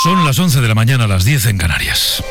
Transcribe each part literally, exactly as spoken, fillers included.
Son las once de la mañana, las diez en Canarias.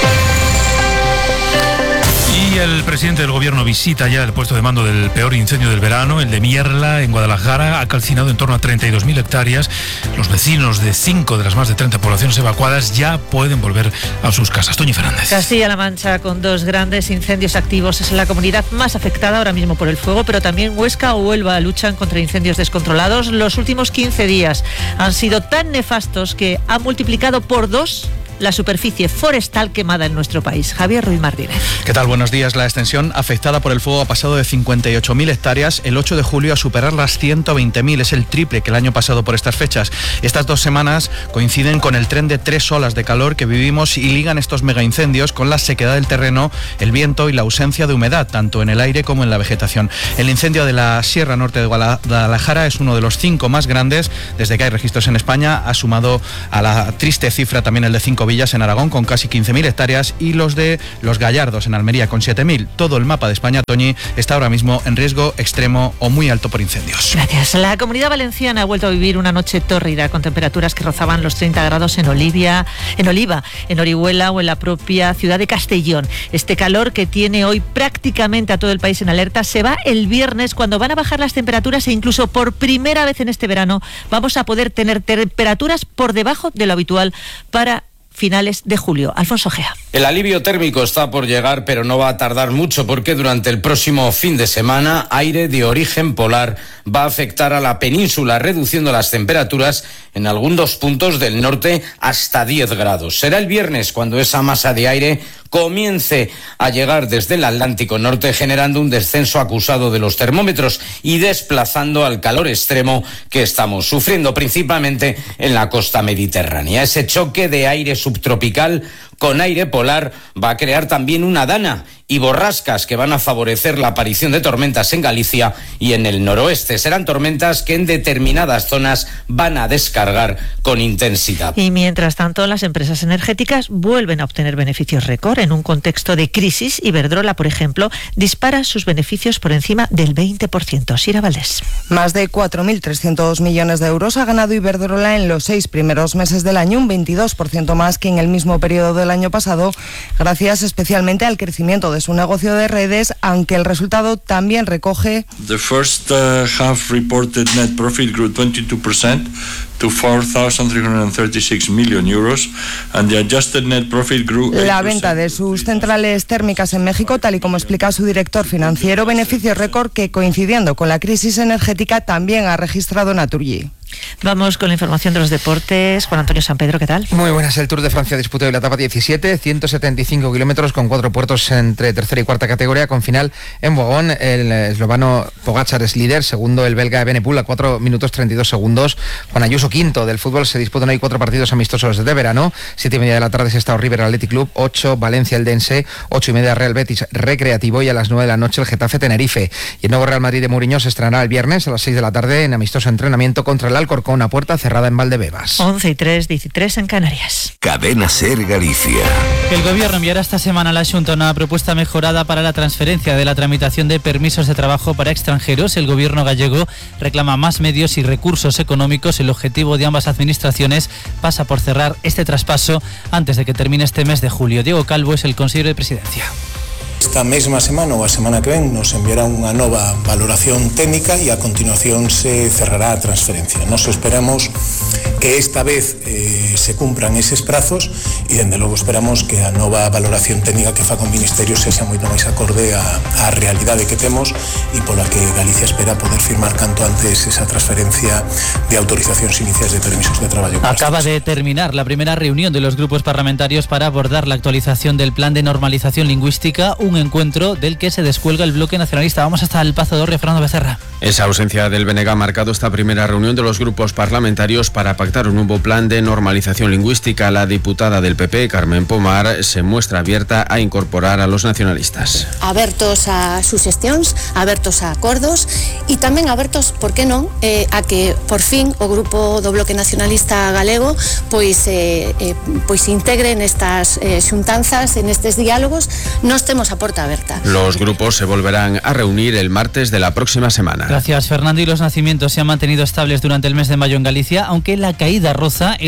Y el presidente del gobierno visita ya el puesto de mando del peor incendio del verano, el de Mierla, en Guadalajara. Ha calcinado en torno a treinta y dos mil hectáreas. Los vecinos de cinco de las más de treinta poblaciones evacuadas ya pueden volver a sus casas. Toñi Fernández. Castilla-La Mancha, con dos grandes incendios activos, es la comunidad más afectada ahora mismo por el fuego, pero también Huesca o Huelva luchan contra incendios descontrolados. Los últimos quince días han sido tan nefastos que han multiplicado por dos la superficie forestal quemada en nuestro país. Javier Ruiz Martínez. ¿Qué tal? Buenos días. La extensión afectada por el fuego ha pasado de cincuenta y ocho mil hectáreas el ocho de julio a superar las ciento veinte mil. Es el triple que el año pasado por estas fechas. Estas dos semanas coinciden con el tren de tres olas de calor que vivimos y ligan estos megaincendios con la sequedad del terreno, el viento y la ausencia de humedad, tanto en el aire como en la vegetación. El incendio de la Sierra Norte de Guadalajara es uno de los cinco más grandes desde que hay registros en España. Ha sumado a la triste cifra también el de cinco Villas en Aragón con casi quince mil hectáreas y los de Los Gallardos en Almería con siete mil. Todo el mapa de España, Toñi, está ahora mismo en riesgo extremo o muy alto por incendios. Gracias. La Comunidad Valenciana ha vuelto a vivir una noche tórrida con temperaturas que rozaban los treinta grados en Olivia, en Oliva, en Orihuela o en la propia ciudad de Castellón. Este calor que tiene hoy prácticamente a todo el país en alerta se va el viernes, cuando van a bajar las temperaturas, e incluso por primera vez en este verano vamos a poder tener temperaturas por debajo de lo habitual para finales de julio. Alfonso Gea. El alivio térmico está por llegar, pero no va a tardar mucho, porque durante el próximo fin de semana aire de origen polar va a afectar a la península, reduciendo las temperaturas en algunos puntos del norte hasta diez grados. Será el viernes cuando esa masa de aire comience a llegar desde el Atlántico Norte, generando un descenso acusado de los termómetros y desplazando al calor extremo que estamos sufriendo, principalmente en la costa mediterránea. Ese choque de aire subtropical con aire polar va a crear también una dana y borrascas que van a favorecer la aparición de tormentas en Galicia y en el noroeste. Serán tormentas que en determinadas zonas van a descargar con intensidad. Y mientras tanto, las empresas energéticas vuelven a obtener beneficios récord en un contexto de crisis. Iberdrola, por ejemplo, dispara sus beneficios por encima del veinte por ciento. Sira Valdés. Más de cuatro mil trescientos millones de euros ha ganado Iberdrola en los seis primeros meses del año, un veintidós por ciento más que en el mismo periodo del año pasado, gracias especialmente al crecimiento de su negocio de redes, aunque el resultado también recoge. The first uh, half reported net profit grew twenty-two percent to four thousand three hundred thirty-six million euros and the adjusted net profit grew. La venta de sus centrales térmicas en México, tal y como explica su director financiero, beneficio récord que, coincidiendo con la crisis energética, también ha registrado Naturgy. Vamos con la información de los deportes. Juan Antonio San Pedro, ¿qué tal? Muy buenas. El Tour de Francia disputó hoy la etapa diecisiete, ciento setenta y cinco kilómetros con cuatro puertos entre tercera y cuarta categoría, con final en Boigón. El eslovano Pogačar es líder, segundo el belga Evenepoel a cuatro minutos treinta y dos segundos. Juan Ayuso quinto. Del fútbol se disputan hoy cuatro partidos amistosos de verano. Siete y media de la tarde Sestao River Athletic Club, ocho Valencia Eldense, ocho y media Real Betis Recreativo y a las nueve de la noche el Getafe Tenerife. Y el nuevo Real Madrid de Mourinho se estrenará el viernes a las seis de la tarde en amistoso entrenamiento contra el Alcorcón a puerta cerrada en Valdebebas. once y tres, dieciséis en Canarias. Cadena Ser Galicia. El Gobierno enviará esta semana a la Xunta una propuesta mejorada para la transferencia de la tramitación de permisos de trabajo para extranjeros. El Gobierno gallego reclama más medios y recursos económicos. El objetivo de ambas administraciones pasa por cerrar este traspaso antes de que termine este mes de julio. Diego Calvo es el consejero de Presidencia. Esta mesma semana ou a semana que ven nos enviará unha nova valoración técnica e a continuación se cerrará a transferencia. Nos esperamos que esta vez eh, se cumpran eses prazos e, dende logo, esperamos que a nova valoración técnica que faga o Ministerio sexa moito máis acorde á, á realidade que temos e pola que Galicia espera poder firmar canto antes esa transferencia de autorizacións iniciais de permisos de traballo. Acaba de terminar la primera reunión de los grupos parlamentarios para abordar la actualización del Plan de Normalización Lingüística, un encuentro del que se descuelga el bloque nacionalista. Vamos hasta el Pazo de Orria, Fernando Becerra. Esa ausencia del B N G ha marcado esta primera reunión de los grupos parlamentarios para pactar un nuevo plan de normalización lingüística. La diputada del P P, Carmen Pomar, se muestra abierta a incorporar a los nacionalistas. Abertos a suxestións, abertos a acordos e tamén abertos, por que non, eh, a que por fin o grupo do bloque nacionalista galego pois eh, eh, pois integre nestas eh, xuntanzas, en estes diálogos. Nos temos a porta aberta. Los grupos se volverán a reunir el martes de la próxima semana. Gracias, Fernando. Y los nacimientos se han mantenido estables durante el mes de mayo en Galicia, aunque la caída roza el cuatro por ciento.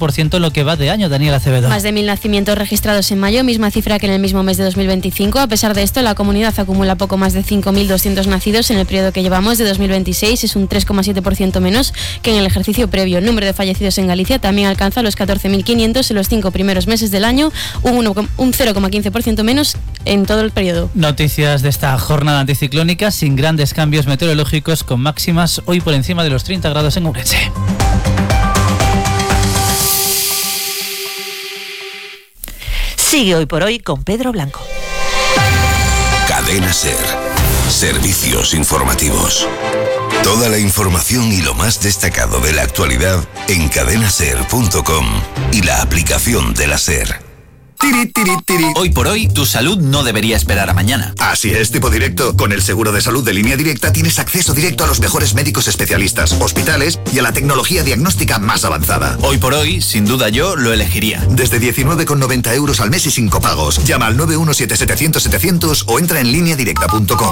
por ciento en lo que va de año. Daniel Acevedo. Más de mil nacimientos registrados en mayo, misma cifra que en el mismo mes de dos mil veinticinco. A pesar de esto, la comunidad acumula poco más de cinco mil doscientos nacidos en el periodo que llevamos de dos mil veintiséis. Es un tres coma siete por ciento menos que en el ejercicio previo. El número de fallecidos en Galicia también alcanza los catorce mil quinientos en los cinco primeros meses del año, un cero coma quince por ciento menos en todo el periodo. Noticias de esta jornada anticiclónica sin grandes cambios meteorológicos, con máximas hoy por encima de los treinta grados en Ourense. Sigue Hoy por Hoy con Pedro Blanco. Cadena SER. Servicios informativos. Toda la información y lo más destacado de la actualidad en cadena ser punto com y la aplicación de la SER. Tiri, tiri, tiri. Hoy por hoy, tu salud no debería esperar a mañana. Así es, tipo directo. Con el seguro de salud de Línea Directa tienes acceso directo a los mejores médicos especialistas, hospitales y a la tecnología diagnóstica más avanzada. Hoy por hoy, sin duda yo lo elegiría. Desde diecinueve con noventa euros al mes y sin copagos. Llama al nueve uno siete setecientos setecientos o entra en línea directa punto com.